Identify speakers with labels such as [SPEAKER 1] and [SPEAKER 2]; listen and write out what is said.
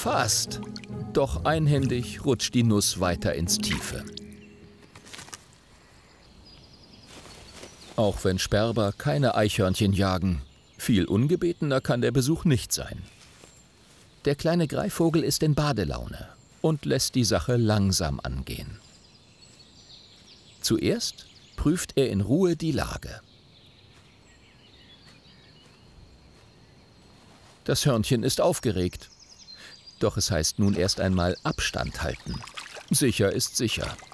[SPEAKER 1] Fast. Doch einhändig rutscht die Nuss weiter ins Tiefe. Auch wenn Sperber keine Eichhörnchen jagen, viel ungebetener kann der Besuch nicht sein. Der kleine Greifvogel ist in Badelaune und lässt die Sache langsam angehen. Zuerst prüft er in Ruhe die Lage. Das Hörnchen ist aufgeregt. Doch es heißt nun erst einmal Abstand halten. Sicher ist sicher.